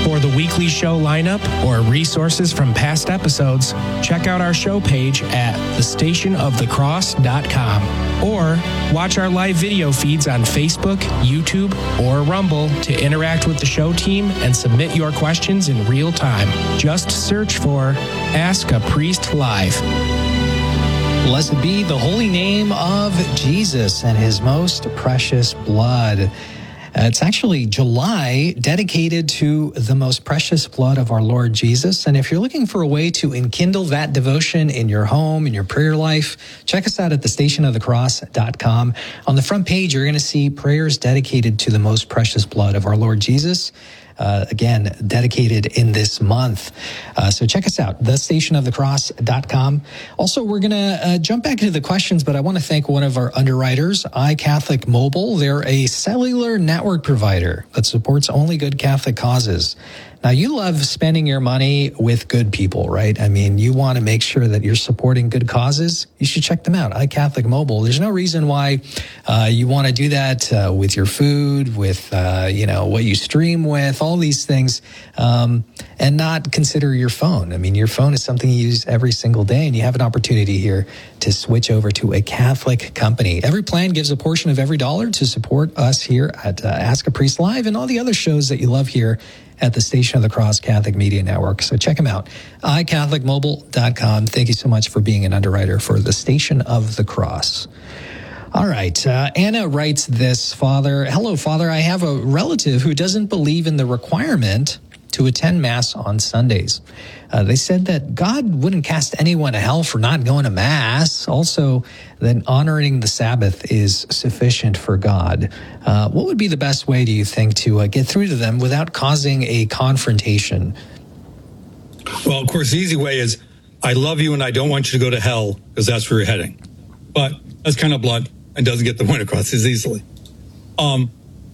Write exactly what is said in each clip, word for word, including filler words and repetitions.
For the weekly show lineup or resources from past episodes, check out our show page at the station of the cross dot com or watch our live video feeds on Facebook, YouTube, or Rumble to interact with the show team and submit your questions in real time. Just search for Ask a Priest Live. Blessed be the holy name of Jesus and his most precious blood. Uh, it's actually July dedicated to the most precious blood of our Lord Jesus. And if you're looking for a way to enkindle that devotion in your home, in your prayer life, check us out at the station of the cross dot com. On the front page, you're going to see prayers dedicated to the most precious blood of our Lord Jesus. Uh, again, dedicated in this month. Uh, so check us out, the station of the cross dot com. Also, we're going to uh, jump back into the questions, but I want to thank one of our underwriters, iCatholic Mobile. They're a cellular network provider that supports only good Catholic causes. Now, you love spending your money with good people, right? I mean, you want to make sure that you're supporting good causes. You should check them out, iCatholic Mobile. There's no reason why uh, you want to do that uh, with your food, with, uh, you know, what you stream with, all these things, um, and not consider your phone. I mean, your phone is something you use every single day, and you have an opportunity here to switch over to a Catholic company. Every plan gives a portion of every dollar to support us here at uh, Ask a Priest Live and all the other shows that you love here at the Station of the Cross Catholic Media Network. So check them out, i catholic mobile dot com. Thank you so much for being an underwriter for the Station of the Cross. All right. Uh, Anna writes this, Father. Hello, Father. I have a relative who doesn't believe in the requirement to attend Mass on Sundays. Uh, they said that God wouldn't cast anyone to hell for not going to Mass. Also, that honoring the Sabbath is sufficient for God. Uh, what would be the best way, do you think, to uh, get through to them without causing a confrontation? Well, of course, the easy way is, I love you and I don't want you to go to hell because that's where you're heading. But that's kind of blunt and doesn't get the point across as easily. Um,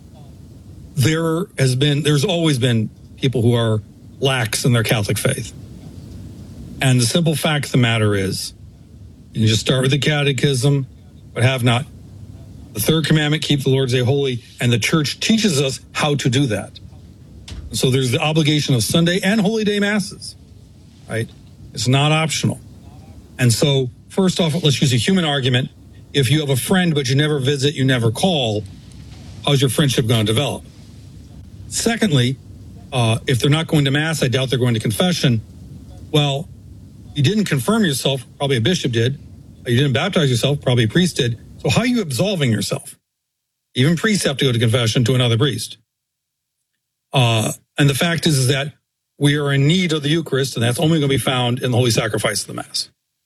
there has been, there's always been people who are lax in their Catholic faith. And the simple fact of the matter is, you just start with the catechism, but have not. The third commandment, keep the Lord's Day holy, and the church teaches us how to do that. So there's the obligation of Sunday and Holy Day Masses, right? It's not optional. And so, first off, let's use a human argument. If you have a friend, but you never visit, you never call, how's your friendship going to develop? Secondly, uh, if they're not going to Mass, I doubt they're going to confession. Well, you didn't confirm yourself, probably a bishop did. You didn't baptize yourself, probably a priest did. So how are you absolving yourself? Even priests have to go to confession to another priest. Uh, and the fact is, is that we are in need of the Eucharist, and that's only going to be found in the Holy Sacrifice of the Mass.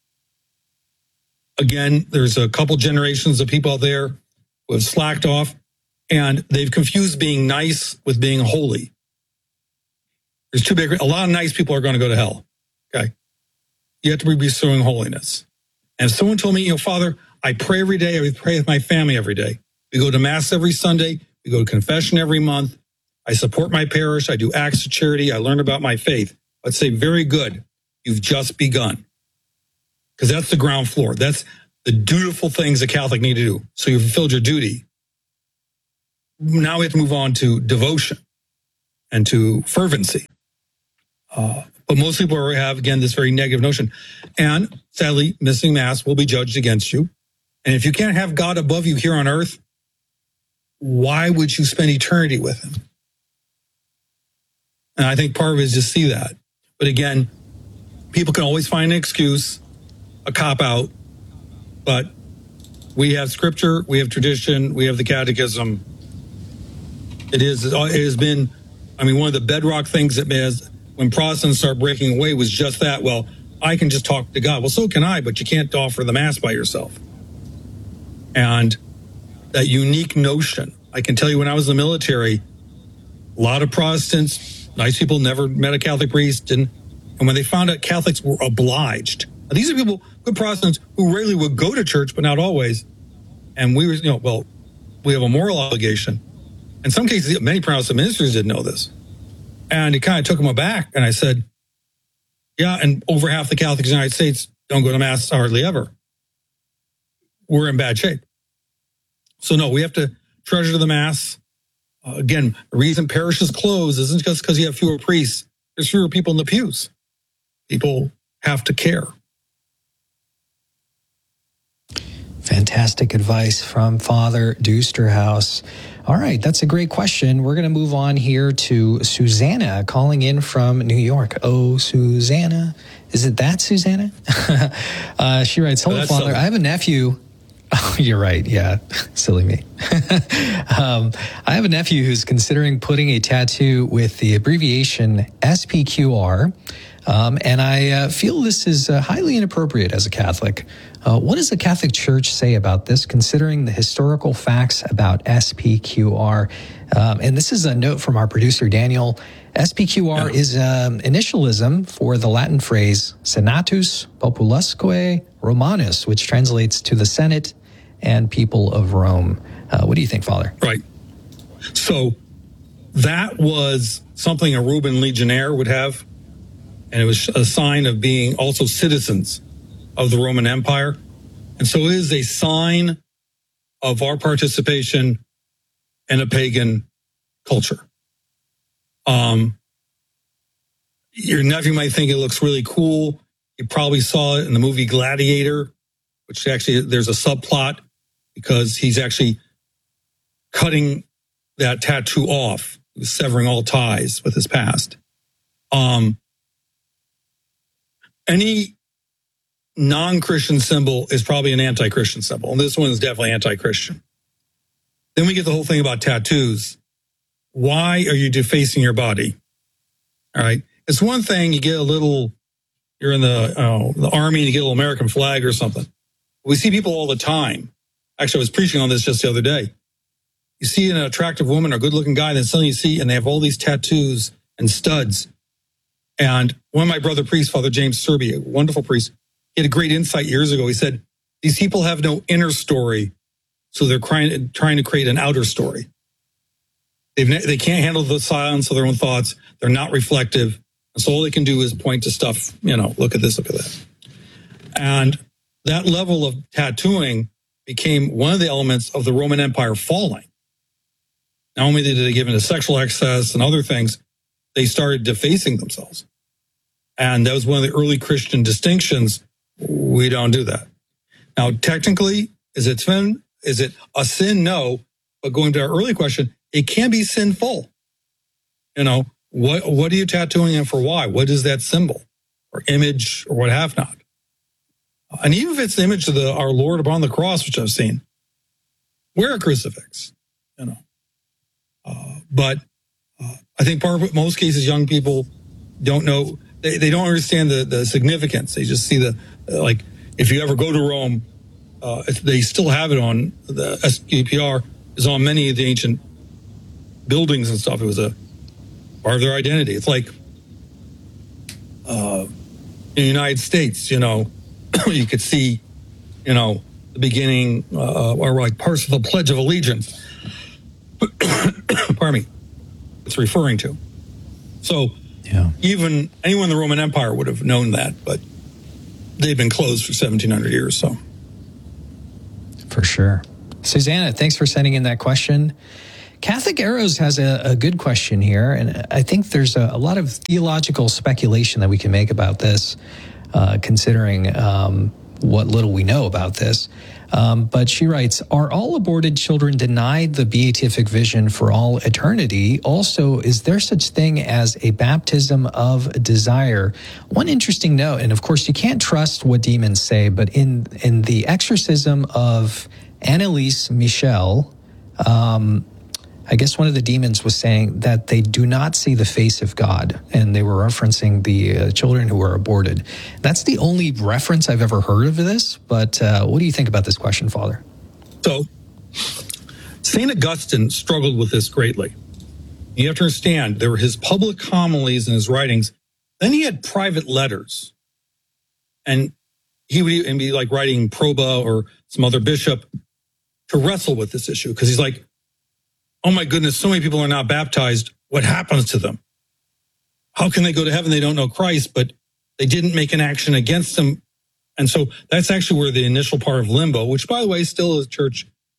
Again, there's a couple generations of people out there who have slacked off, and they've confused being nice with being holy. There's two big, a lot of nice people are going to go to hell, okay? You have to be pursuing holiness. And if someone told me, you know, Father, I pray every day, I pray with my family every day. We go to Mass every Sunday, we go to confession every month, I support my parish, I do acts of charity, I learn about my faith. I'd say, very good, you've just begun. Because that's the ground floor. That's the dutiful things a Catholic need to do. So you've fulfilled your duty. Now we have to move on to devotion and to fervency. Uh, but most people are, have, again, this very negative notion. And sadly, missing Mass will be judged against you. And if you can't have God above you here on earth, why would you spend eternity with him? And I think part of it is just see that. But again, people can always find an excuse, a cop-out, but we have Scripture, we have tradition, we have the Catechism. It is, it has been, I mean, one of the bedrock things that has, when Protestants start breaking away, was just that, well, I can just talk to God. Well, so can I, but you can't offer the Mass by yourself. And that unique notion, I can tell you when I was in the military, a lot of Protestants, nice people, never met a Catholic priest, didn't, and when they found out Catholics were obliged, now, these are people, good Protestants, who rarely would go to church, but not always. And we were, you know, well, we have a moral obligation. In some cases, many Protestant ministers didn't know this. And it kind of took them aback. And I said, yeah, and over half the Catholics in the United States don't go to Mass hardly ever. We're in bad shape. So no, we have to treasure the Mass. Uh, again, the reason parishes close isn't just because you have fewer priests. There's fewer people in the pews. People have to care. Fantastic advice from Father Dusterhouse. All right, that's a great question. We're going to move on here to Susanna calling in from New York. Oh, Susanna. Is it that Susanna? uh, she writes, hello, oh, Father. Silly. I have a nephew. Oh, you're right. Yeah. Silly me. um, I have a nephew who's considering putting a tattoo with the abbreviation S P Q R. Um, and I uh, feel this is uh, highly inappropriate as a Catholic. Uh, what does the Catholic Church say about this, considering the historical facts about S P Q R? Um, and this is a note from our producer, Daniel. S P Q R yeah. is um, initialism for the Latin phrase Senatus Populusque Romanus, which translates to the Senate and people of Rome. Uh, what do you think, Father? Right. So that was something a Reuben legionnaire would have. And it was a sign of being also citizens of the Roman Empire. And so it is a sign of our participation in a pagan culture. Um, your nephew might think it looks really cool. You probably saw it in the movie Gladiator, which actually there's a subplot because he's actually cutting that tattoo off, severing all ties with his past. Um, Any non-Christian symbol is probably an anti-Christian symbol, and this one is definitely anti-Christian. Then we get the whole thing about tattoos. Why are you defacing your body? All right. It's one thing you get a little, you're in the, uh, the army and you get a little American flag or something. We see people all the time. Actually, I was preaching on this just the other day. You see an attractive woman or good-looking guy, then suddenly you see, and they have all these tattoos and studs. And one of my brother priests, Father James Serby, a wonderful priest, he had a great insight years ago. He said, these people have no inner story, so they're trying, trying to create an outer story. They've, they can't handle the silence of their own thoughts. They're not reflective. And so all they can do is point to stuff, you know, look at this, look at that. And that level of tattooing became one of the elements of the Roman Empire falling. Not only did they give into sexual excess and other things, they started defacing themselves. And that was one of the early Christian distinctions. We don't do that. Now, technically, is it sin? Is it a sin? No. But going to our early question, it can be sinful. You know, what what are you tattooing and for why? What is that symbol or image or what have not? And even if it's the image of the, our Lord upon the cross, which I've seen, wear a crucifix, you know. Uh, but uh, I think part of it, most cases, young people don't know, they, they don't understand the, the significance. They just see the, uh, like, if you ever go to Rome, uh, they still have it on, the S P Q R is on many of the ancient buildings and stuff. It was a part of their identity. It's like uh, in the United States, you know, you could see, you know, the beginning uh, or like parts of the Pledge of Allegiance. Pardon me. It's referring to. So yeah. Even anyone in the Roman Empire would have known that, but they've been closed for seventeen hundred years. So, for sure. Susanna, thanks for sending in that question. Catholic Arrows has a, a good question here, and I think there's a, a lot of theological speculation that we can make about this, uh, considering um, what little we know about this. Um, but she writes, are all aborted children denied the beatific vision for all eternity? Also, is there such thing as a baptism of desire? One interesting note, and of course you can't trust what demons say, but in, in the exorcism of Anneliese Michel, um, I guess one of the demons was saying that they do not see the face of God, and they were referencing the uh, children who were aborted. That's the only reference I've ever heard of this, but uh, what do you think about this question, Father? So, Saint Augustine struggled with this greatly. You have to understand, there were his public homilies and his writings. Then he had private letters. And he would even be like writing Proba or some other bishop to wrestle with this issue, because he's like, oh my goodness, so many people are not baptized. What happens to them? How can they go to heaven? They don't know Christ, but they didn't make an action against them. And so that's actually where the initial part of limbo, which by the way, still the church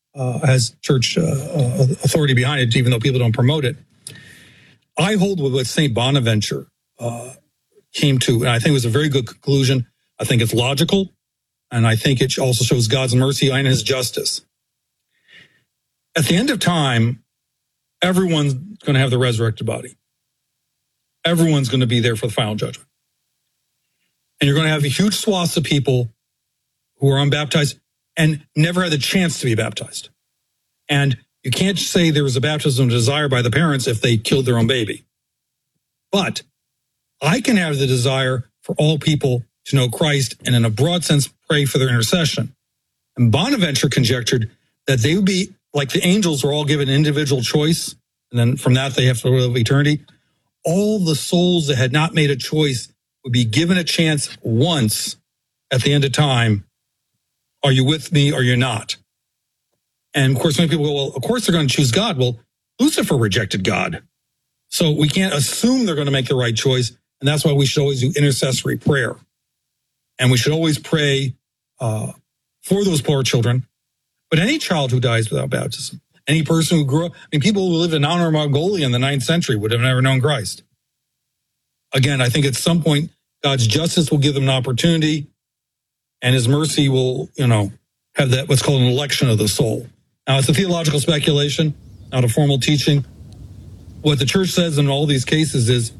uh, has church uh, uh, authority behind it, even though people don't promote it. I hold with what Saint Bonaventure uh, came to, and I think it was a very good conclusion. I think it's logical, and I think it also shows God's mercy and his justice. At the end of time, everyone's going to have the resurrected body. Everyone's going to be there for the final judgment. And you're going to have a huge swaths of people who are unbaptized and never had the chance to be baptized. And you can't say there was a baptism of desire by the parents if they killed their own baby. But I can have the desire for all people to know Christ and in a broad sense pray for their intercession. And Bonaventure conjectured that they would be like the angels were all given individual choice, and then from that they have to live eternity. All the souls that had not made a choice would be given a chance once at the end of time. Are you with me or you're not? And of course, many people go, well, of course they're going to choose God. Well, Lucifer rejected God. So we can't assume they're going to make the right choice. And that's why we should always do intercessory prayer. And we should always pray uh, for those poor children. But any child who dies without baptism, any person who grew up, I mean, people who lived in Outer Mongolia in the ninth century would have never known Christ. Again, I think at some point, God's justice will give them an opportunity, and his mercy will, you know, have that what's called an election of the soul. Now, it's a theological speculation, not a formal teaching. What the church says in all these cases is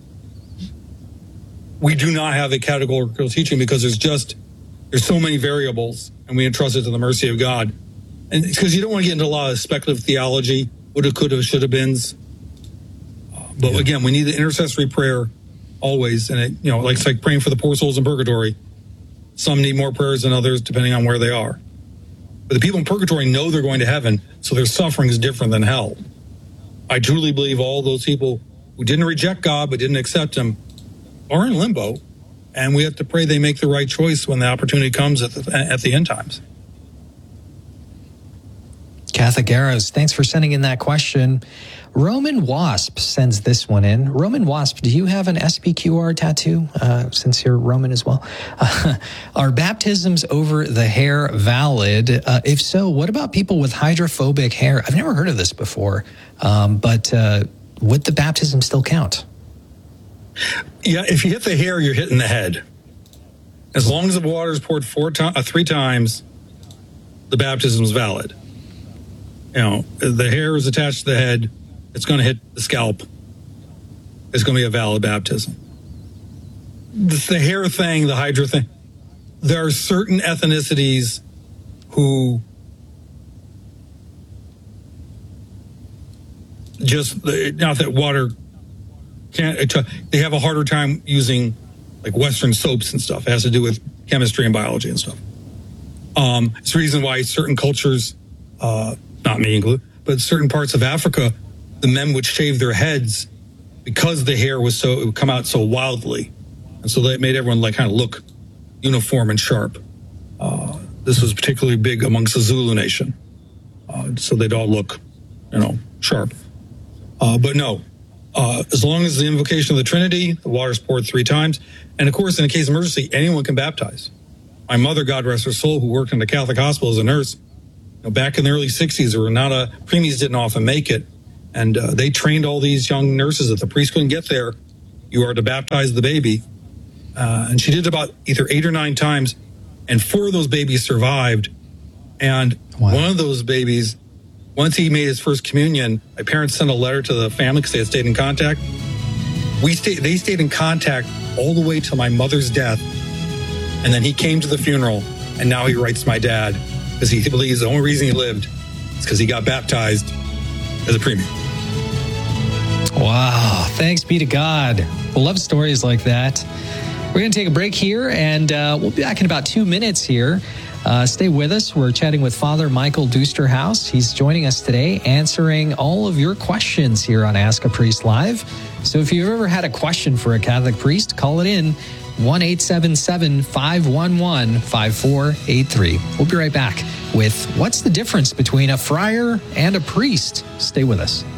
we do not have a categorical teaching because there's just, there's so many variables, and we entrust it to the mercy of God. And because you don't want to get into a lot of speculative theology, woulda, coulda, shoulda beens. But yeah. Again, we need the intercessory prayer always. And, it, you know, like it's like praying for the poor souls in purgatory. Some need more prayers than others, depending on where they are. But the people in purgatory know they're going to heaven, so their suffering is different than hell. I truly believe all those people who didn't reject God but didn't accept him are in limbo. And we have to pray they make the right choice when the opportunity comes at the, at the end times. Catholic Eras, thanks for sending in that question. Roman Wasp sends this one in. Roman Wasp, do you have an S P Q R tattoo, uh, since you're Roman as well? Uh, are baptisms over the hair valid? Uh, if so, what about people with hydrophobic hair? I've never heard of this before, um, but uh, would the baptism still count? Yeah, if you hit the hair, you're hitting the head. As long as the water is poured four to- uh, three times, the baptism is valid. You know, the hair is attached to the head. It's going to hit the scalp. It's going to be a valid baptism. The, the hair thing, the hydra thing, there are certain ethnicities who just, not that water can't, they have a harder time using like Western soaps and stuff. It has to do with chemistry and biology and stuff. Um, it's the reason why certain cultures, uh, not me included, but certain parts of Africa, the men would shave their heads because the hair was so, it would come out so wildly. And so that made everyone like kind of look uniform and sharp. Uh, this was particularly big amongst the Zulu nation. Uh, so they'd all look, you know, sharp. Uh, but no, uh, as long as the invocation of the Trinity, the water's poured three times. And of course, in a case of emergency, anyone can baptize. My mother, God rest her soul, who worked in the Catholic hospital as a nurse, you know, back in the early sixties, there were not a, preemies didn't often make it. And uh, they trained all these young nurses. If the priest couldn't get there, you are to baptize the baby. Uh, and she did about either eight or nine times, and four of those babies survived. And wow. One of those babies, once he made his first communion, my parents sent a letter to the family because they had stayed in contact. We stayed, they stayed in contact all the way to my mother's death. And then he came to the funeral, and now he writes my dad because he believes the only reason he lived is because he got baptized as a preemie. Wow. Thanks be to God. I love stories like that. We're going to take a break here, and uh, we'll be back in about two minutes here. Uh, stay with us. We're chatting with Father Michael Dusterhouse. He's joining us today, answering all of your questions here on Ask a Priest Live. So if you've ever had a question for a Catholic priest, call it in, one eight seven seven, five one one, five four eight three. We'll be right back with what's the difference between a friar and a priest. Stay with us.